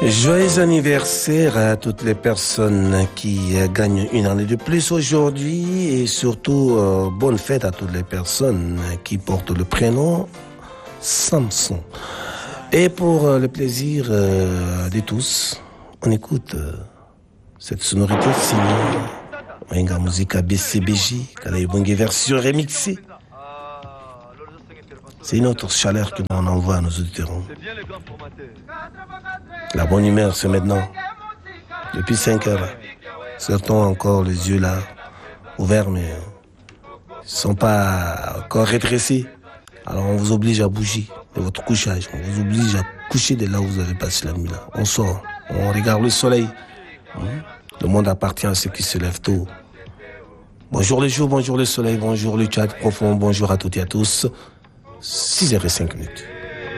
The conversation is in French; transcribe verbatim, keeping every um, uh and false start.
Joyeux anniversaire à toutes les personnes qui gagnent une année de plus aujourd'hui et surtout euh, bonne fête à toutes les personnes qui portent le prénom Samson. Et pour euh, le plaisir euh, de tous, on écoute euh, cette sonorité signée Wenga Musica B C B J, Kalaibongue version remixée. C'est une autre chaleur que l'on envoie à nos auditeurs. La bonne humeur, c'est maintenant. Depuis cinq heures, certains encore les yeux là, ouverts, mais ils ne sont pas encore redressés. Alors on vous oblige à bouger de votre couchage. On vous oblige à coucher de là où vous avez passé la nuit là. On sort, on regarde le soleil. Le monde appartient à ceux qui se lèvent tôt. Bonjour les jours, bonjour le soleil, bonjour le chat profond, bonjour à toutes et à tous. six heures cinq minutes.